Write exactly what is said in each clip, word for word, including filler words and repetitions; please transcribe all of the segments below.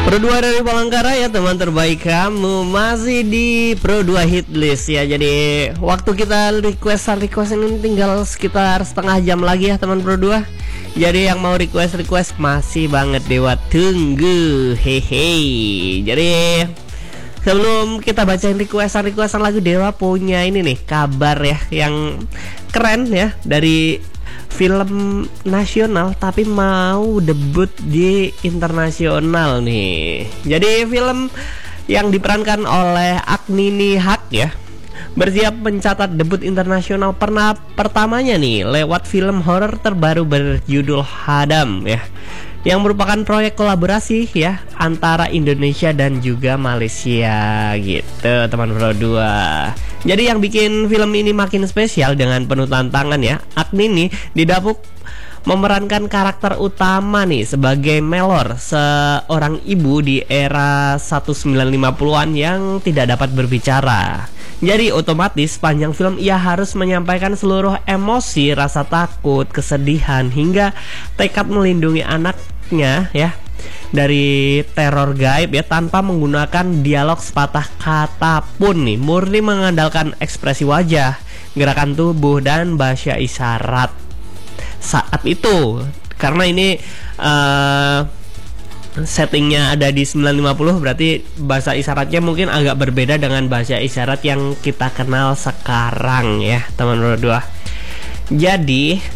Pro dua dari Palangkaraya ya teman terbaik kamu, masih di Pro dua Hit List ya. Jadi waktu kita requestan request ini tinggal sekitar setengah jam lagi ya teman Pro dua. Jadi yang mau request request masih banget Dewa tunggu, hehe. Jadi sebelum kita bacain requestan requestan lagu, Dewa punya ini nih kabar ya yang keren ya dari film nasional tapi mau debut di internasional nih. Jadi film yang diperankan oleh Agnini Haq ya bersiap mencatat debut internasional pernah pertamanya nih lewat film horor terbaru berjudul Hadam ya, yang merupakan proyek kolaborasi ya antara Indonesia dan juga Malaysia gitu teman Pro dua. Jadi yang bikin film ini makin spesial dengan penuh tantangan ya, Agnini didapuk memerankan karakter utama nih sebagai Melor, seorang ibu di era sembilan belas lima puluhan yang tidak dapat berbicara. Jadi otomatis panjang film ia harus menyampaikan seluruh emosi, rasa takut, kesedihan hingga tekad melindungi anaknya ya dari teror gaib ya, tanpa menggunakan dialog sepatah kata pun nih, murni mengandalkan ekspresi wajah, gerakan tubuh dan bahasa isyarat saat itu. Karena ini uh, settingnya ada di sembilan lima puluh, berarti bahasa isyaratnya mungkin agak berbeda dengan bahasa isyarat yang kita kenal sekarang ya teman Pro dua. Jadi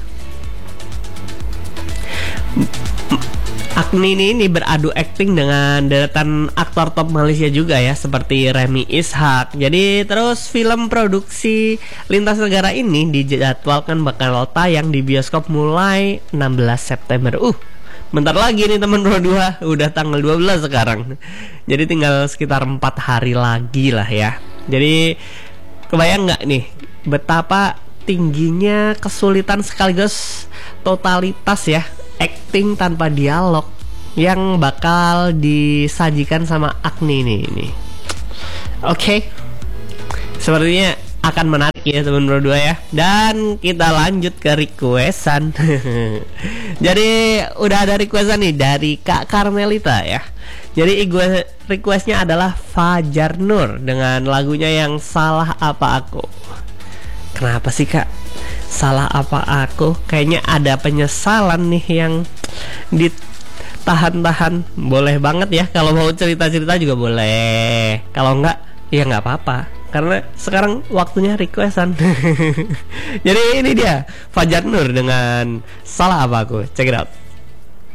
Agnini ini beradu akting dengan deretan aktor top Malaysia juga ya, seperti Remy Ishak. Jadi terus film produksi lintas negara ini dijadwalkan bakal tayang di bioskop mulai enam belas September. Uh, bentar lagi nih teman Pro dua, udah tanggal dua belas sekarang. Jadi tinggal sekitar empat hari lagi lah ya. Jadi kebayang nggak nih betapa tingginya kesulitan sekaligus totalitas ya acting tanpa dialog yang bakal disajikan sama Agnini ini. Oke, okay. Sepertinya akan menarik ya teman Pro dua ya. Dan kita lanjut ke requestan. Jadi udah ada requestan nih dari Kak Carmelita ya. Jadi requestnya adalah Fajar Nur dengan lagunya yang Salah Apa Aku. Kenapa sih Kak? Salah apa aku? Kayaknya ada penyesalan nih yang ditahan-tahan. Boleh banget ya, kalau mau cerita-cerita juga boleh. Kalau enggak, ya nggak apa-apa. Karena sekarang waktunya requestan. Jadi ini dia Fajar Nur dengan Salah Apa Aku. Check it out.